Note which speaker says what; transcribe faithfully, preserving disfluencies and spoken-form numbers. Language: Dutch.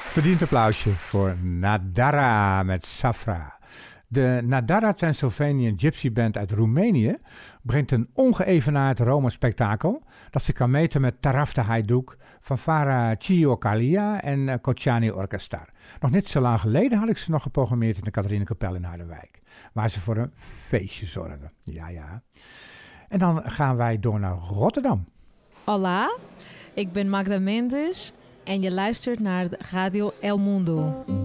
Speaker 1: Verdiend applausje voor Nadara met Safra. De Nadara Transylvanian Gypsy Band uit Roemenië brengt een ongeëvenaard Roma-spektakel dat ze kan meten met Tarafta Hajduk, Fanfara Ciocalia en uh, Kociani Orchestra. Nog niet zo lang geleden had ik ze nog geprogrammeerd in de Katharinenkapel in Harderwijk, waar ze voor een feestje zorgen. Ja, ja. En dan gaan wij door naar Rotterdam.
Speaker 2: Hola, ik ben Magda Mendes en je luistert naar Radio El Mundo.